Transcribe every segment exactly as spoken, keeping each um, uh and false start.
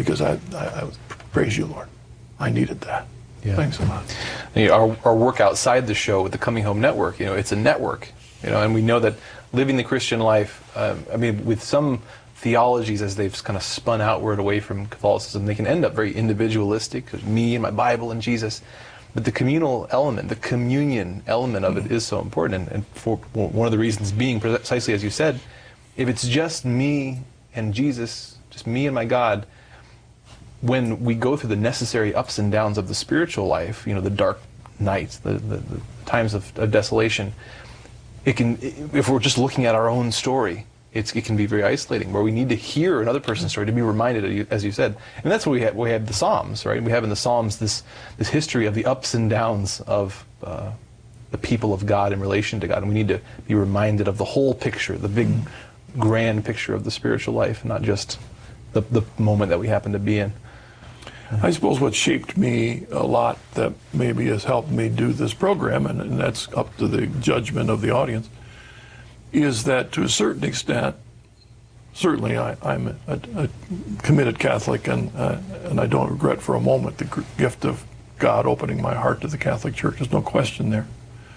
because I, I, I praise you, Lord. I needed that. Yeah. Thanks a lot. You know, our, our work outside the show with the Coming Home Network, you know, it's a network, you know, and we know that living the Christian life, uh, I mean, with some theologies as they've kind of spun outward away from Catholicism, they can end up very individualistic, me and my Bible and Jesus. But the communal element, the communion element of it is so important. And, and for one of the reasons being, precisely as you said, if it's just me and Jesus, just me and my God, when we go through the necessary ups and downs of the spiritual life, you know, the dark nights, the, the, the times of, of desolation, it can, if we're just looking at our own story, It's, it can be very isolating, where we need to hear another person's story to be reminded, as you said. And that's what we have. We have the Psalms, right? We have in the Psalms this this history of the ups and downs of uh, the people of God in relation to God, and we need to be reminded of the whole picture, the big, grand picture of the spiritual life, not just the the moment that we happen to be in. I suppose what shaped me a lot, that maybe has helped me do this program, and, and that's up to the judgment of the audience, is that to a certain extent, certainly I, I'm a, a committed Catholic, and uh, and I don't regret for a moment the gift of God opening my heart to the Catholic Church. There's no question there.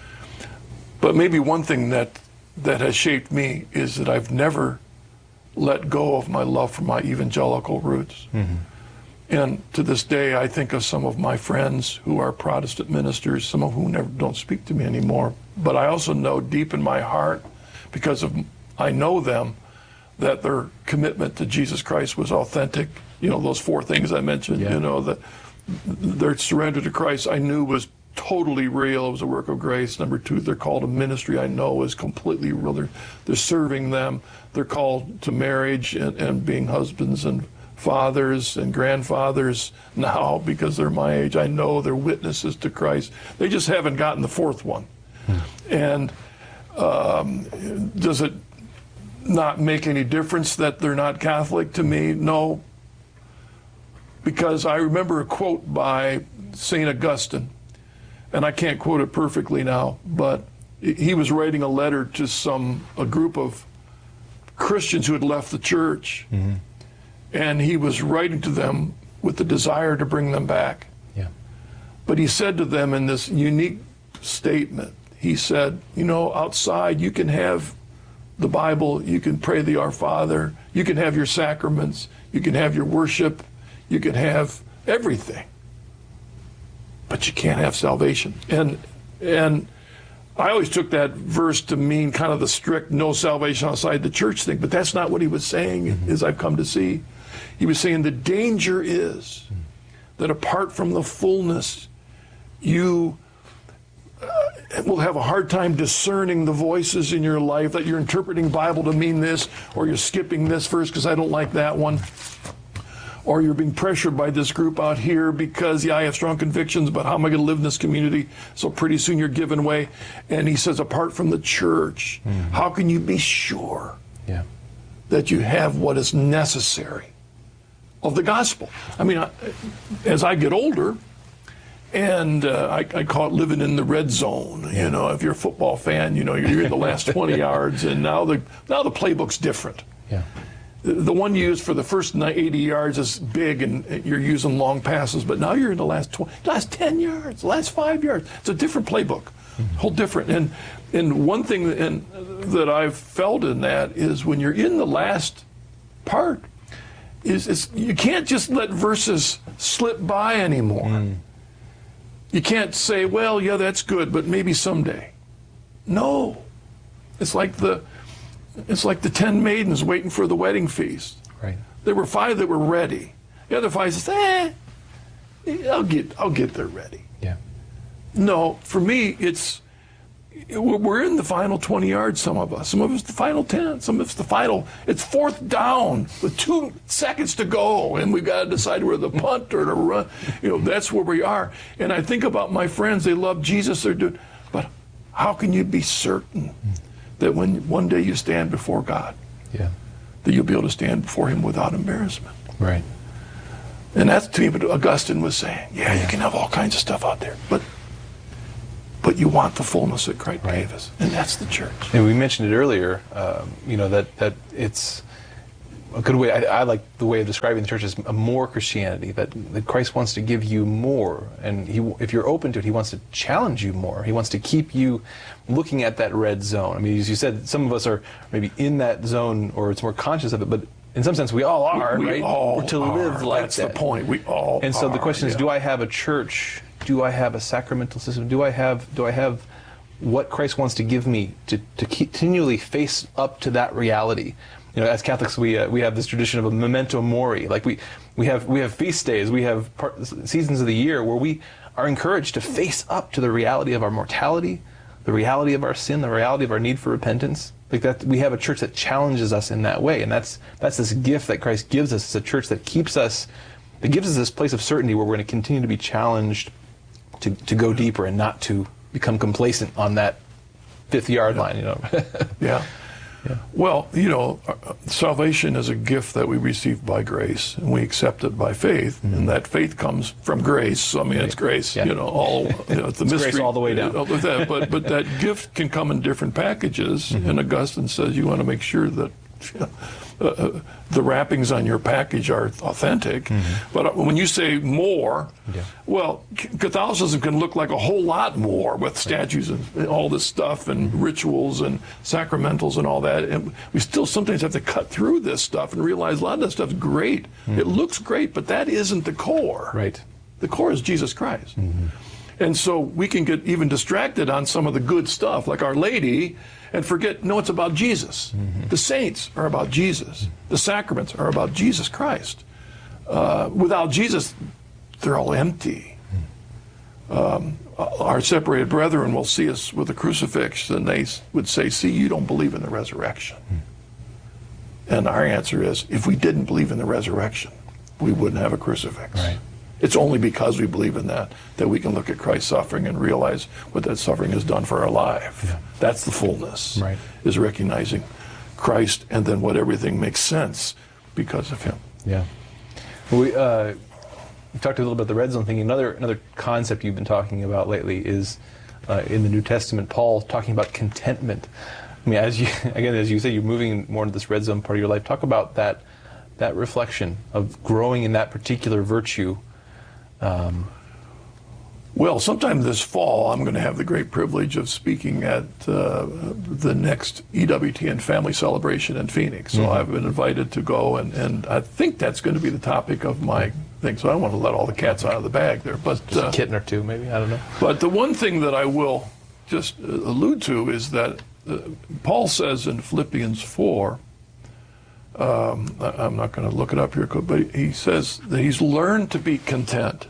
But maybe one thing that that has shaped me is that I've never let go of my love for my evangelical roots. Mm-hmm. And to this day, I think of some of my friends who are Protestant ministers, some of whom never don't speak to me anymore. But I also know deep in my heart, because of I know them, that their commitment to Jesus Christ was authentic. You know, those four things I mentioned, yeah. you know, that their surrender to Christ I knew was totally real. It was a work of grace. Number two, they're called to ministry I know is completely real. They're, they're serving them. They're called to marriage and, and being husbands and fathers and grandfathers now because they're my age. I know they're witnesses to Christ. They just haven't gotten the fourth one. Hmm. And Um, does it not make any difference that they're not Catholic to me? No, because I remember a quote by Saint Augustine, and I can't quote it perfectly now, but he was writing a letter to some a group of Christians who had left the church, mm-hmm. and he was writing to them with the desire to bring them back. Yeah. But he said to them in this unique statement, he said, you know, outside you can have the Bible, you can pray the Our Father, you can have your sacraments, you can have your worship, you can have everything, but you can't have salvation. And and I always took that verse to mean kind of the strict no salvation outside the church thing, but that's not what he was saying, mm-hmm. as I've come to see. He was saying the danger is that apart from the fullness, you uh, will have a hard time discerning the voices in your life, that you're interpreting Bible to mean this, or you're skipping this verse because I don't like that one, or you're being pressured by this group out here because, yeah, I have strong convictions, but how am I going to live in this community? So pretty soon you're giving way. And he says, apart from the church, mm-hmm. how can you be sure yeah. that you have what is necessary of the gospel? I mean, I, as I get older, and uh, I, I call it living in the red zone. Yeah. You know, if you're a football fan, you know, you're in the last twenty yards, and now the now the playbook's different. Yeah. The, the one you use for the first eighty yards is big, and you're using long passes. But now you're in the last twenty, last ten yards, last five yards. It's a different playbook, mm-hmm. whole different. And and one thing that, and, that I've felt in that is when you're in the last part, is, is you can't just let verses slip by anymore. Mm. You can't say, well, yeah, that's good, but maybe someday. No. It's like the it's like the ten maidens waiting for the wedding feast. Right. There were five that were ready. The other five said, eh, I'll get I'll get there ready. Yeah. No, for me, it's we're in the final twenty yards, some of us. Some of us the final ten. Some of us the final, it's fourth down with two seconds to go, and we've got to decide whether to punt or to run. You know, that's where we are. And I think about my friends, they love Jesus, they're doing, but how can you be certain that when one day you stand before God, yeah. that you'll be able to stand before him without embarrassment? Right. And that's to me what Augustine was saying. Yeah, yeah, you can have all kinds of stuff out there, but But you want the fullness that Christ right. gave us, and that's the church. And we mentioned it earlier, um, you know, that, that it's a good way, I, I like the way of describing the church as a more Christianity, that, that Christ wants to give you more. And he, if you're open to it, he wants to challenge you more. He wants to keep you looking at that red zone. I mean, as you said, some of us are maybe in that zone, or it's more conscious of it, but in some sense we all are, we, we right? all We're to are. live like That's that. the point. We all And so are, the question is, yeah. do I have a church? Do I have a sacramental system? Do I have, do I have what Christ wants to give me to, to continually face up to that reality? You know, as Catholics, we uh, we have this tradition of a memento mori. Like we we have we have feast days, we have part, seasons of the year where we are encouraged to face up to the reality of our mortality, the reality of our sin, the reality of our need for repentance. Like that, we have a church that challenges us in that way, and that's that's this gift that Christ gives us. It's a church that keeps us, that gives us this place of certainty where we're going to continue to be challenged to to go deeper and not to become complacent on that fifth yard line. You know. Yeah. Yeah. Well, you know, uh, salvation is a gift that we receive by grace, and we accept it by faith, mm-hmm. and that faith comes from grace. So, I mean, right. it's grace, yeah. you know, all you know, it's the it's mystery grace all the way down. Uh, that, but but that gift can come in different packages, mm-hmm. and Augustine says you want to make sure that you know, uh, the wrappings on your package are authentic. Mm-hmm. But when you say more, yeah. well, Catholicism can look like a whole lot more with statues and all this stuff and mm-hmm. rituals and sacramentals and all that. And we still sometimes have to cut through this stuff and realize a lot of that stuff's great. Mm-hmm. It looks great, but that isn't the core. Right. The core is Jesus Christ. Mm-hmm. And so we can get even distracted on some of the good stuff, like Our Lady, and forget, no, it's about Jesus. Mm-hmm. The saints are about Jesus. The sacraments are about Jesus Christ. Uh, without Jesus, they're all empty. Um, our separated brethren will see us with a crucifix, and they would say, see, you don't believe in the resurrection. Mm-hmm. And our answer is, if we didn't believe in the resurrection, we wouldn't have a crucifix. Right. It's only because we believe in that that we can look at Christ's suffering and realize what that suffering has done for our life. Yeah. That's the fullness, right. is recognizing Christ, and then what everything makes sense because of him. Yeah. We uh, we talked a little bit about the red zone thing. Another another concept you've been talking about lately is uh, in the New Testament, Paul talking about contentment. I mean, as you again, as you say, you're moving more into this red zone part of your life. Talk about that that reflection of growing in that particular virtue. Um, well, sometime this fall, I'm going to have the great privilege of speaking at uh, the next E W T N family celebration in Phoenix. So mm-hmm. I've been invited to go, and, and I think that's going to be the topic of my thing. So I don't want to let all the cats out of the bag there. But just uh, a kitten or two, maybe, I don't know. But the one thing that I will just allude to is that uh, Paul says in Philippians four, um, I'm not going to look it up here, but he says that he's learned to be content.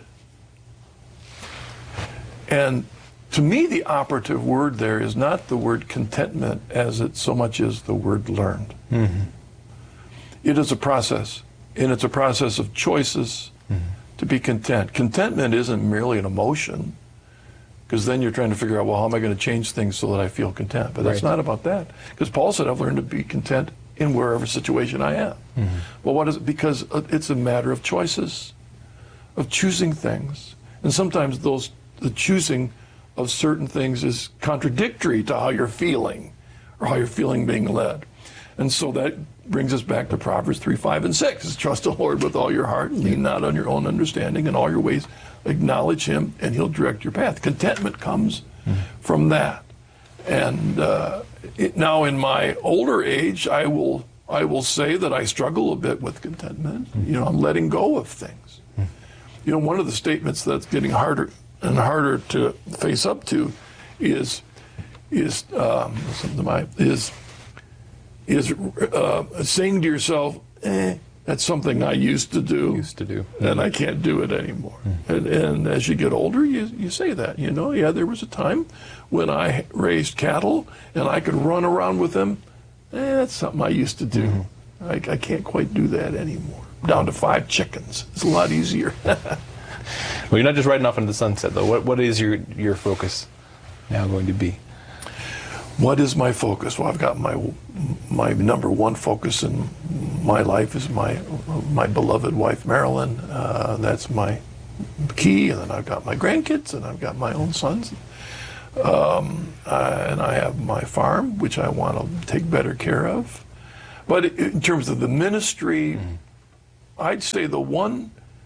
And to me, the operative word there is not the word contentment as it so much as the word learned. Mm-hmm. It is a process, and it's a process of choices mm-hmm. to be content. Contentment isn't merely an emotion, because then you're trying to figure out, well, how am I going to change things so that I feel content? But that's right. not about that. Because Paul said, I've learned to be content in wherever situation I am. Mm-hmm. Well, what is it? Because it's a matter of choices, of choosing things. And sometimes those the choosing of certain things is contradictory to how you're feeling or how you're feeling being led. And so that brings us back to Proverbs three, five, and six. It's trust the Lord with all your heart, and lean not on your own understanding, in all your ways acknowledge him, and he'll direct your path. Contentment comes mm-hmm. from that. And uh, it, now in my older age, I will I will say that I struggle a bit with contentment. Mm-hmm. You know, I'm letting go of things. Mm-hmm. You know, one of the statements that's getting harder and harder to face up to is is um, to my, is is uh, saying to yourself, eh, that's something I used to do, used to do, and I can't do it anymore. Mm-hmm. And, and as you get older, you you say that, you know, yeah, there was a time when I raised cattle and I could run around with them. Eh, that's something I used to do. Mm-hmm. I, I can't quite do that anymore. Down to five chickens. It's a lot easier. Well, you're not just riding off into the sunset, though. What What is your, your focus now going to be? What is my focus? Well, I've got my my number one focus in my life is my my beloved wife, Marilyn. Uh, that's my key. And then I've got my grandkids, and I've got my own sons. Um, uh, and I have my farm, which I want to take better care of. But in terms of the ministry, mm-hmm. I'd say the one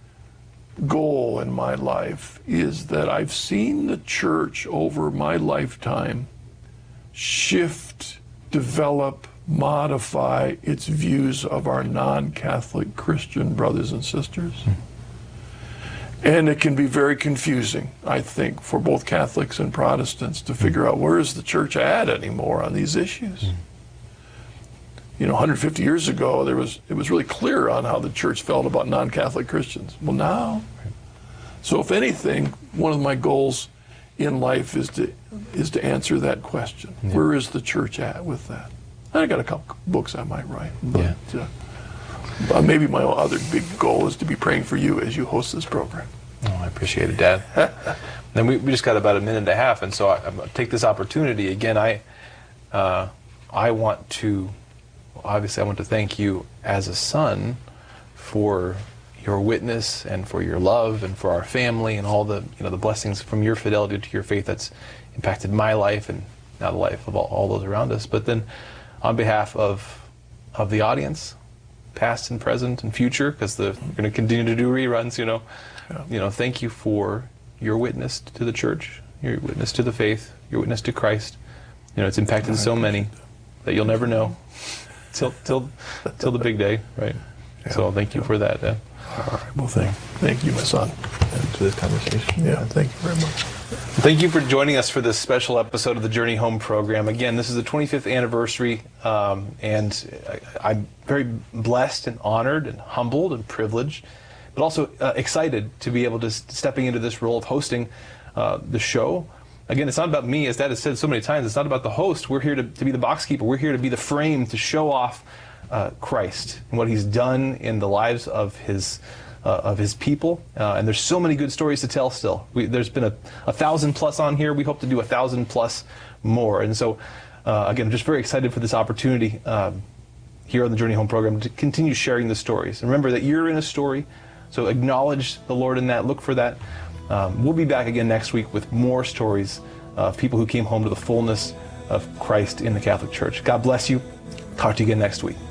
goal in my life is that I've seen the church over my lifetime shift, develop, modify its views of our non-Catholic Christian brothers and sisters. Mm-hmm. And it can be very confusing, I think, for both Catholics and Protestants to figure out where is the church at anymore on these issues. Mm. You know, one hundred fifty years ago, there was it was really clear on how the church felt about non-Catholic Christians. Well, now, so if anything, one of my goals in life is to is to answer that question. Yeah. Where is the church at with that? I got a couple books I might write, but. Yeah. Uh, Uh, maybe my other big goal is to be praying for you as you host this program. Oh, I appreciate it, Dad. Then we, we just got about a minute and a half, and so I, I'm going to take this opportunity again. I uh, I want to obviously I want to thank you as a son for your witness and for your love and for our family and all the you know the blessings from your fidelity to your faith that's impacted my life and now the life of all, all those around us. But then, on behalf of of the audience, past and present and future, because we're going to continue to do reruns, you know. Yeah. You know, thank you for your witness to the church, your witness to the faith, your witness to Christ. You know, it's impacted yeah, so many that you'll never know till till till the big day, right? Yeah. So thank you yeah. for that. Dad. All right. Well, thank thank you, my son, to this conversation. Yeah, thank you very much. Thank you for joining us for this special episode of the Journey Home program. Again, this is the twenty-fifth anniversary, um, and I, I'm very blessed and honored and humbled and privileged, but also uh, excited to be able to stepping into this role of hosting uh, the show. Again, it's not about me, as Dad has said so many times. It's not about the host. We're here to, to be the box keeper. We're here to be the frame to show off uh, Christ and what He's done in the lives of His Uh, of His people, uh, and there's so many good stories to tell still. We, there's been a, a thousand plus on here. We hope to do a thousand plus more. And so, uh, again, I'm just very excited for this opportunity um, here on the Journey Home program to continue sharing the stories. And remember that you're in a story, so acknowledge the Lord in that. Look for that. Um, we'll be back again next week with more stories of people who came home to the fullness of Christ in the Catholic Church. God bless you. Talk to you again next week.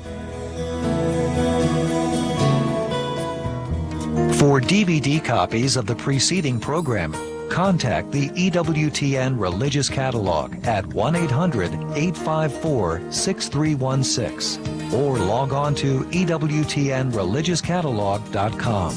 For D V D copies of the preceding program, contact the E W T N Religious Catalog at one eight hundred, eight five four, six three one six or log on to E W T N religious catalog dot com.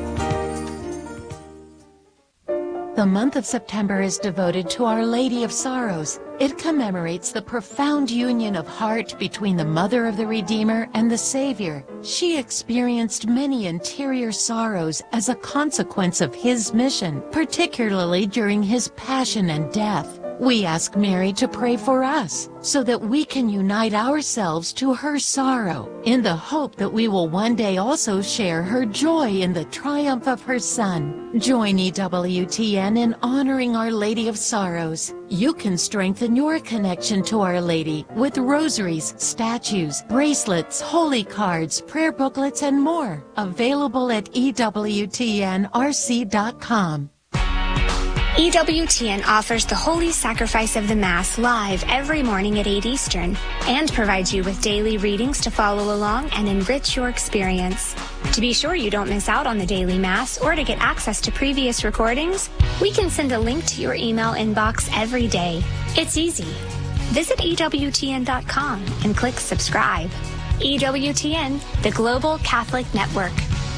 The month of September is devoted to Our Lady of Sorrows. It commemorates the profound union of heart between the Mother of the Redeemer and the Savior. She experienced many interior sorrows as a consequence of His mission, particularly during His passion and death. We ask Mary to pray for us so that we can unite ourselves to her sorrow in the hope that we will one day also share her joy in the triumph of her Son. Join E W T N in honoring Our Lady of Sorrows. You can strengthen your connection to Our Lady with rosaries, statues, bracelets, holy cards, prayer booklets, and more. Available at E W T N R C dot com. E W T N offers the Holy Sacrifice of the Mass live every morning at eight Eastern and provides you with daily readings to follow along and enrich your experience. To be sure you don't miss out on the daily Mass or to get access to previous recordings, we can send a link to your email inbox every day. It's easy. Visit E W T N dot com and click subscribe. E W T N, the Global Catholic Network.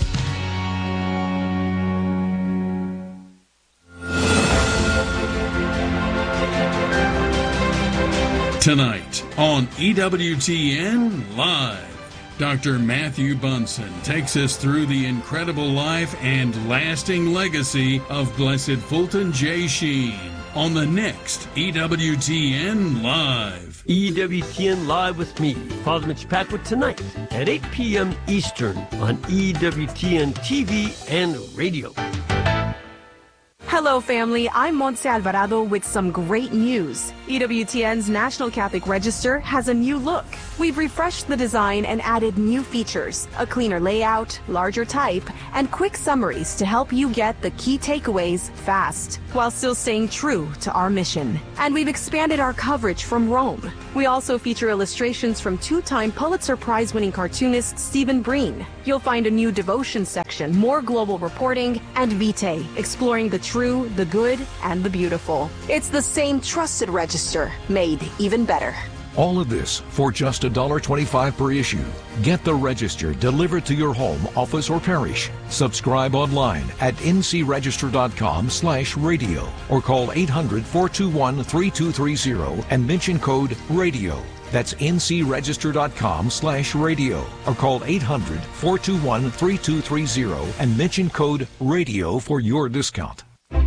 Tonight on E W T N Live, Doctor Matthew Bunson takes us through the incredible life and lasting legacy of Blessed Fulton J. Sheen on the next E W T N Live. E W T N Live with me, Father Mitch Packwood, tonight at eight p.m. Eastern on E W T N T V and radio. Hello, family. I'm Montse Alvarado with some great news. E W T N's National Catholic Register has a new look. We've refreshed the design and added new features, a cleaner layout, larger type, and quick summaries to help you get the key takeaways fast, while still staying true to our mission. And we've expanded our coverage from Rome. We also feature illustrations from two-time Pulitzer Prize-winning cartoonist Stephen Breen. You'll find a new devotion section, more global reporting, and Vitae, exploring the true, the good, and the beautiful. It's the same trusted register, made even better. All of this for just one dollar twenty-five per issue. Get the Register delivered to your home, office, or parish. Subscribe online at n c register dot com slash radio or call eight hundred, four two one, three two three zero and mention code RADIO. That's n c register dot com slash radio or call eight hundred, four two one, three two three zero and mention code RADIO for your discount.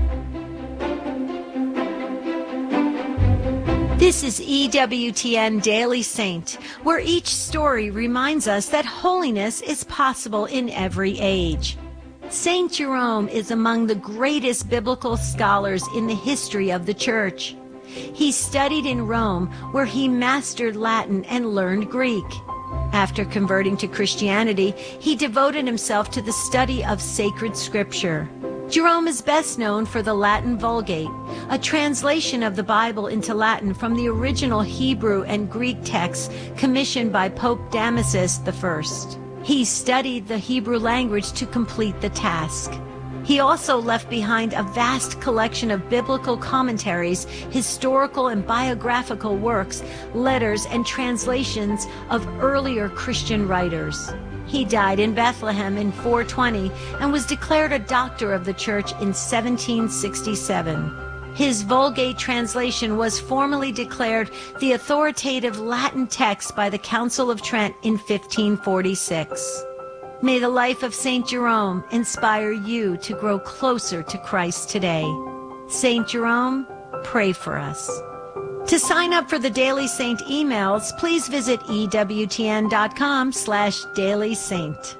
This is E W T N Daily Saint, where each story reminds us that holiness is possible in every age. Saint Jerome is among the greatest biblical scholars in the history of the Church. He studied in Rome, where he mastered Latin and learned Greek. After converting to Christianity, he devoted himself to the study of sacred scripture. Jerome is best known for the Latin Vulgate, a translation of the Bible into Latin from the original Hebrew and Greek texts commissioned by Pope Damasus the First. He studied the Hebrew language to complete the task. He also left behind a vast collection of biblical commentaries, historical and biographical works, letters, and translations of earlier Christian writers. He died in Bethlehem in four twenty and was declared a doctor of the Church in seventeen sixty-seven. His Vulgate translation was formally declared the authoritative Latin text by the Council of Trent in fifteen forty-six. May the life of Saint Jerome inspire you to grow closer to Christ today. Saint Jerome, pray for us. To sign up for the Daily Saint emails, please visit E W T N dot com slash Daily Saint.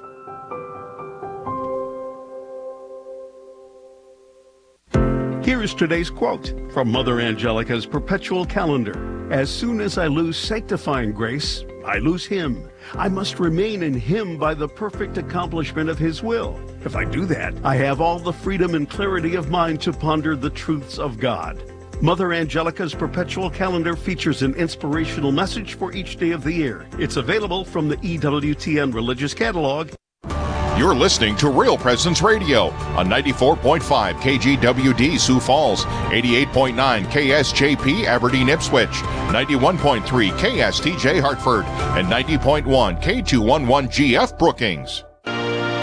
Here is today's quote from Mother Angelica's Perpetual Calendar. As soon as I lose sanctifying grace, I lose Him. I must remain in Him by the perfect accomplishment of His will. If I do that, I have all the freedom and clarity of mind to ponder the truths of God. Mother Angelica's Perpetual Calendar features an inspirational message for each day of the year. It's available from the E W T N Religious Catalog. You're listening to Real Presence Radio on ninety-four point five K G W D Sioux Falls, eighty-eight point nine K S J P Aberdeen Ipswich, ninety-one point three K S T J Hartford, and ninety point one K two eleven G F Brookings.